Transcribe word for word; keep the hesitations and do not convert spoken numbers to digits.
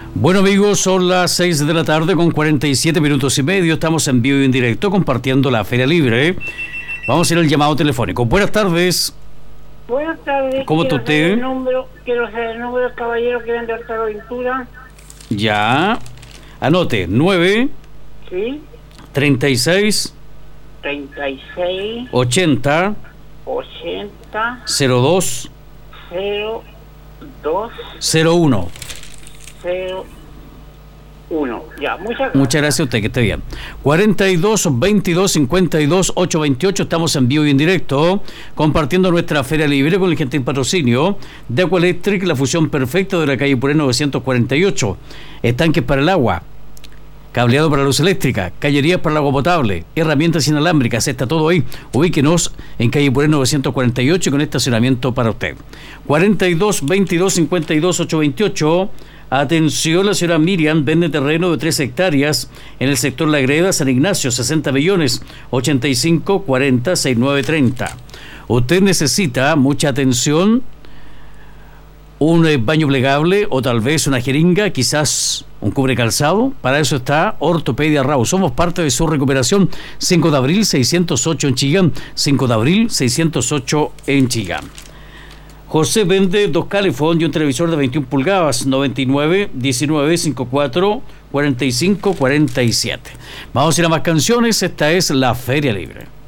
Bueno amigos, son las seis de la tarde con cuarenta y siete minutos y medio. Estamos en vivo y en directo compartiendo la Feria Libre. Vamos a ir al llamado telefónico. Buenas tardes. Buenas tardes. ¿Cómo está usted? El número, quiero saber el número del caballero que vende alta aventura. Ya. Anote, nueve. Sí. treinta y seis. treinta y seis. ochenta. ochenta. cero dos. cero dos. cero uno. cero uno. Ya, muchas gracias. Muchas gracias a usted, que esté bien. cuarenta y dos, veintidós, cincuenta y dos, ochocientos veintiocho. Estamos en vivo y en directo compartiendo nuestra Feria Libre con el gentil patrocinio de Aqualectric, la fusión perfecta de la calle Puré novecientos cuarenta y ocho. Estanques para el agua, cableado para la luz eléctrica, callerías para el agua potable, herramientas inalámbricas, está todo ahí. Ubíquenos en calle Puré novecientos cuarenta y ocho con estacionamiento para usted. cuarenta y dos, veintidós, cincuenta y dos, ochocientos veintiocho. Atención, la señora Miriam vende terreno de tres hectáreas en el sector La Greda, San Ignacio, sesenta millones, ochenta y cinco, cuarenta, sesenta y nueve, treinta. Usted necesita mucha atención, un eh, baño plegable o tal vez una jeringa, quizás un cubre calzado. Para eso está Ortopedia Rau. Somos parte de su recuperación. cinco de abril, seiscientos ocho en Chillán. cinco de abril, seiscientos ocho en Chillán. José vende dos Califón y un televisor de veintiuna pulgadas, noventa y nueve, diecinueve, cincuenta y cuatro, cuarenta y cinco, cuarenta y siete. Vamos a ir a más canciones. Esta es la Feria Libre.